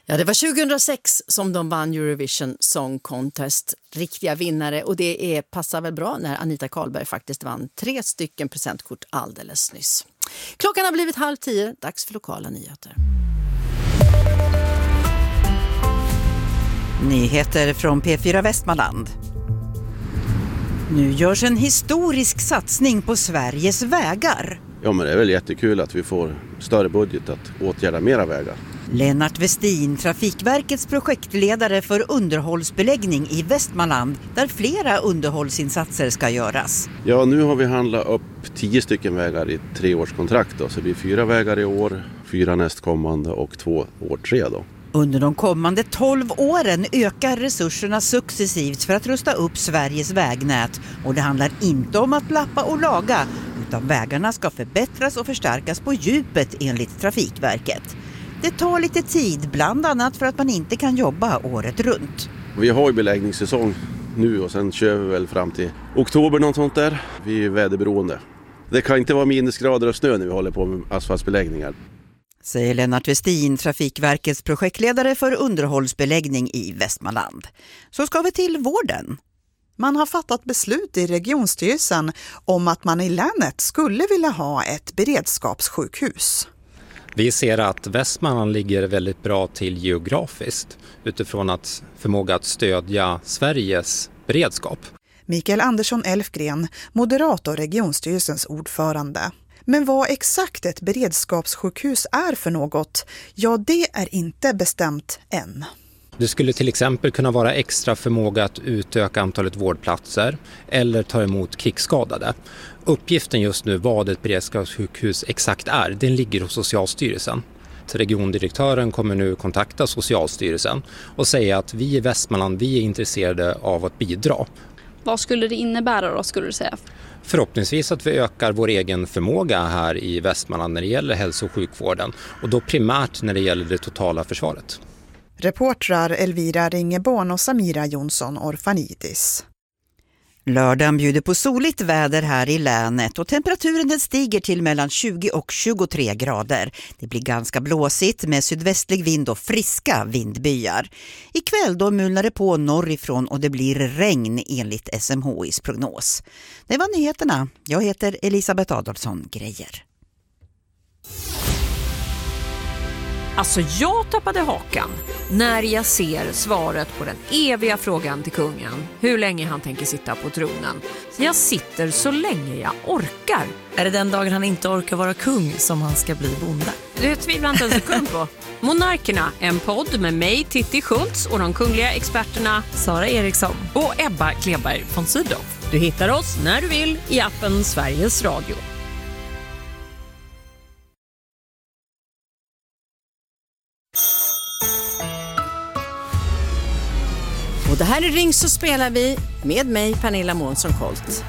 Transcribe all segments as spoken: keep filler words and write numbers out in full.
Ja, det var tjugohundrasex som de vann Eurovision Song Contest. Riktiga vinnare, och det är, passar väl bra när Anita Karlberg faktiskt vann tre stycken presentkort alldeles nyss. Klockan har blivit halv tio, dags för lokala nyheter. Nyheter från P fyra Västmanland. Nu görs en historisk satsning på Sveriges vägar. Ja, men det är väl jättekul att vi får större budget att åtgärda mera vägar. Lennart Westin, Trafikverkets projektledare för underhållsbeläggning i Västmanland, där flera underhållsinsatser ska göras. Ja, nu har vi handlat upp tio stycken vägar i tre års kontrakt då, så det blir fyra vägar i år, fyra nästkommande och två år tre då. Under de kommande tolv åren ökar resurserna successivt för att rusta upp Sveriges vägnät, och det handlar inte om att lappa och laga, utan vägarna ska förbättras och förstärkas på djupet enligt Trafikverket. Det tar lite tid, bland annat för att man inte kan jobba året runt. Vi har ju beläggningssäsong nu och sen kör vi väl fram till oktober något sånt där. Vi är väderberoende. Det kan inte vara minusgrader och snö när vi håller på med asfaltsbeläggningar. Säger Lennart Westin, Trafikverkets projektledare för underhållsbeläggning i Västmanland. Så ska vi till vården. Man har fattat beslut i regionstyrelsen om att man i länet skulle vilja ha ett beredskapssjukhus. Vi ser att Västmanland ligger väldigt bra till geografiskt utifrån att förmåga att stödja Sveriges beredskap. Mikael Andersson Elfgren, moderator regionstyrelsens ordförande. Men vad exakt ett beredskapssjukhus är för något, ja det är inte bestämt än. Det skulle till exempel kunna vara extra förmåga att utöka antalet vårdplatser eller ta emot krigsskadade. Uppgiften just nu vad ett beredskapssjukhus exakt är, den ligger hos Socialstyrelsen. Regiondirektören kommer nu kontakta Socialstyrelsen och säga att vi i Västmanland vi är intresserade av att bidra. Vad skulle det innebära då, skulle du säga? Förhoppningsvis att vi ökar vår egen förmåga här i Västmanland när det gäller hälso- och sjukvården, och då primärt när det gäller det totala försvaret. Reportrar Elvira Ringeborn och Samira Jonsson Orfanidis. Lördagen bjuder på soligt väder här i länet och temperaturen den stiger till mellan tjugo och tjugotre grader. Det blir ganska blåsigt med sydvästlig vind och friska vindbyar. Ikväll då mulnar det på norrifrån och det blir regn enligt S M H I:s prognos. Det var nyheterna. Jag heter Elisabeth Adolfsson Grejer. Alltså jag tappade hakan när jag ser svaret på den eviga frågan till kungen. Hur länge han tänker sitta på tronen. Jag sitter så länge jag orkar. Är det den dagen han inte orkar vara kung som han ska bli bonde? Det tvivlar inte en sekund på. Monarkerna, en podd med mig Titti Schultz och de kungliga experterna Sara Eriksson och Ebba Kleberg von Sydow. Du hittar oss när du vill i appen Sveriges Radio. Och det här är Ring så spelar vi med mig Pernilla Månsson-Colt.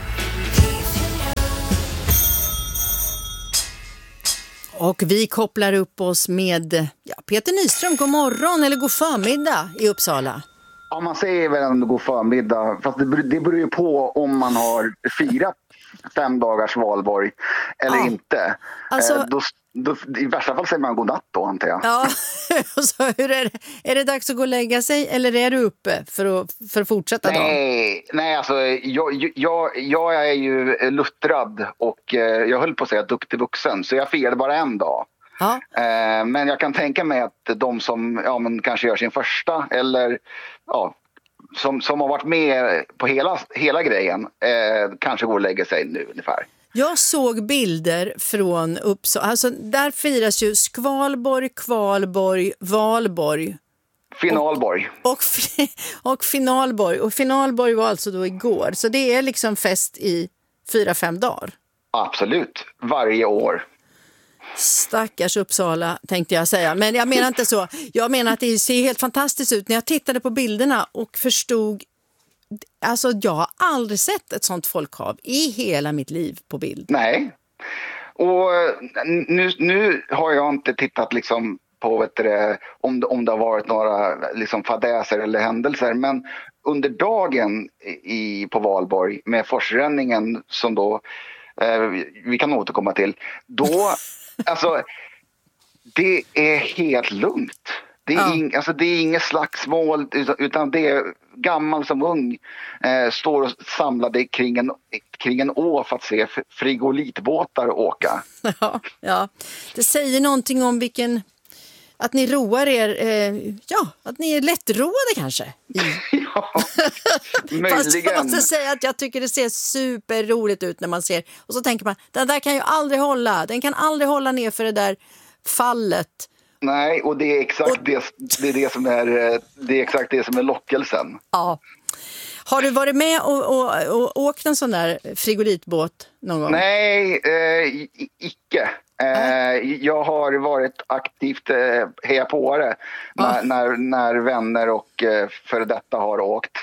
Och vi kopplar upp oss med ja, Peter Nyström. God morgon eller god förmiddag i Uppsala. Ja, man säger väl en god förmiddag. Fast det, det beror ju på om man har fyra fem dagars valborg eller ja. inte. Alltså... Eh, då, då, I värsta fall säger man god natt då, antar jag. Ja, så hur är det? Är det dags att gå och lägga sig eller är du uppe för att, för att fortsätta dagen? Nej, nej alltså jag, jag, jag är ju luttrad och eh, jag höll på att säga duktig vuxen, så jag firade bara en dag. Ja. Eh, men jag kan tänka mig att de som ja, men kanske gör sin första eller ja, som, som har varit med på hela, hela grejen eh, kanske går och lägger sig nu ungefär. Jag såg bilder från Uppsala. Alltså där firas ju Skvalborg, Kvalborg, Valborg. Finalborg. Och, och, och Finalborg. Och Finalborg var alltså då igår. Så det är liksom fest i fyra, fem dagar. Absolut. Varje år. Stackars Uppsala tänkte jag säga. Men jag menar inte så. Jag menar att det ser helt fantastiskt ut. När jag tittade på bilderna och förstod. Alltså jag har aldrig sett ett sånt folkhav i hela mitt liv på bild. Nej. Och nu, nu har jag inte tittat liksom på vet du, om, det, om det har varit några liksom fadäser eller händelser. Men under dagen i, på Valborg med forsränningen som då eh, vi kan återkomma till. Då, alltså det är helt lugnt. Det är, ja. ing, alltså det är inget slagsmål, utan det är gammal som ung eh, står och samlade kring en, kring en å för att se frigolitbåtar åka. Ja, ja, det säger någonting om vilken... Att ni roar er, eh, ja, att ni är lättroade kanske. Ja, möjligen. Fast jag måste säga att jag tycker det ser superroligt ut när man ser. Och så tänker man, den där kan ju aldrig hålla. Den kan aldrig hålla ner för det där fallet. Nej, och det är exakt, och... det, det, är det, som är, det är exakt det som är lockelsen. Ja. Har du varit med och, och, och åkt en sån där frigolitbåt någon gång? Nej, eh, icke. Eh, jag har varit aktivt eh, heja på det när, ah. när, när vänner och eh, före detta har åkt.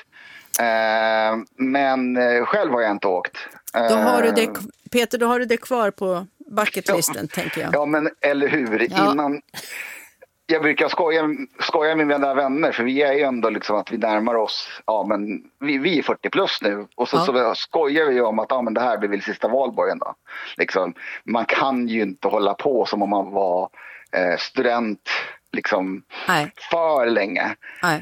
Eh, men eh, själv har jag inte åkt. Eh, då har du det, Peter, då har du det kvar på bucketlisten, ja, tänker jag. Ja, men eller hur? Ja. Innan... Jag brukar skoja, skoja med mina vänner, för vi är ju ändå liksom att vi närmar oss, ja men vi, vi är fyrtio plus nu, och så, ja. så skojar vi om att ja, men det här blir väl sista valborgen då. Liksom, man kan ju inte hålla på som om man var eh, student liksom för länge.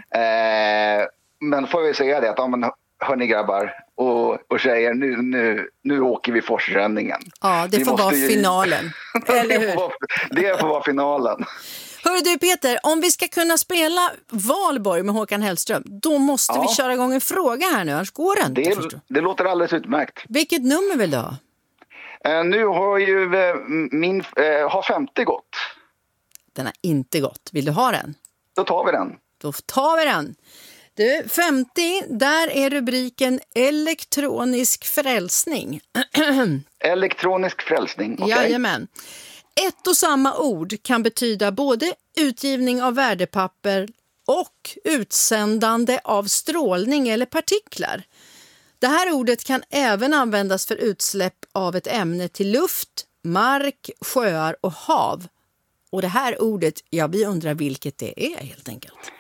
Eh, men får vi säga det att ja, men, hörni grabbar och, och tjejer, nu, nu, nu åker vi forsränningen. Ja, det vi får vara ju... finalen. Eller hur? det, får vara, det får vara finalen. Hörru du Peter, om vi ska kunna spela Valborg med Håkan Hellström, då måste ja. vi köra igång en fråga här nu, annars går det inte. Det, det låter alldeles utmärkt. Vilket nummer vill du ha? Uh, nu har ju uh, min, uh, har femtio gått. Den har inte gått. Vill du ha den? Då tar vi den. Då tar vi den. Du, femtio, där är rubriken elektronisk frälsning. Elektronisk frälsning, okej. Okay. Jajamän. Ett och samma ord kan betyda både utgivning av värdepapper och utsändande av strålning eller partiklar. Det här ordet kan även användas för utsläpp av ett ämne till luft, mark, sjöar och hav. Och det här ordet, ja, vi undrar vilket det är helt enkelt.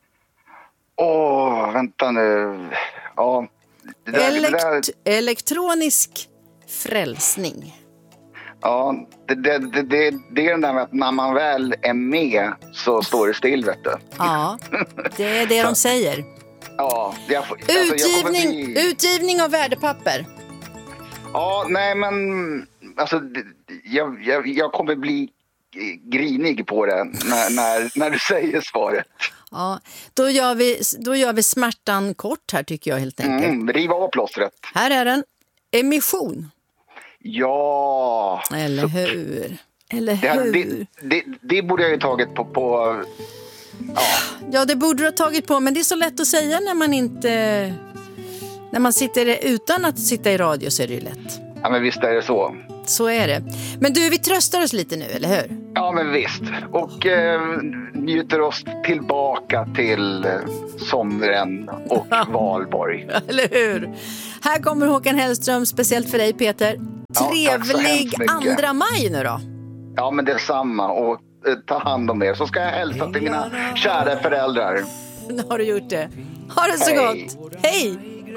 Åh, vänta nu. Ja, det där, Elekt- det där... Elektronisk frälsning. Ja, det, det, det, det, det är den där med att när man väl är med så står det still, vet du. Ja, det är det de säger. Ja, jag, alltså, utgivning, jag bli... utgivning av värdepapper. Ja, nej men alltså, jag, jag, jag kommer bli grinig på det när, när, när du säger svaret. Ja, då gör vi, då gör vi smärtan kort här tycker jag helt enkelt. Mm, riva av plåstret. Här är den. Emission. Ja. Eller hur? Eller det, hur? Det, det, det borde jag ju tagit på... på ja. ja, det borde du ha tagit på. Men det är så lätt att säga när man inte... När man sitter utan att sitta i radio så är det ju lätt. Ja, men visst är det så. Så är det. Men du, vi tröstar oss lite nu, eller hur? Ja, men visst. Och eh, njuter oss tillbaka till eh, sommaren och Valborg. Eller hur? Här kommer Håkan Hellström, speciellt för dig Peter. Trevlig ja, andra maj nu då. Ja, men det är samma. Och eh, ta hand om er. Så ska jag hälsa till mina kära föräldrar. Nu har du gjort det. Ha det så Hej. gott. Hej!